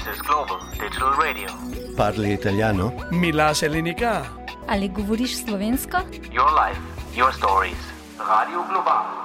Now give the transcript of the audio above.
This is Global Digital Radio. Parli italiano? Mi lascia l'unica. Ali govoriš slovensko? Your life, your stories. Radio Global.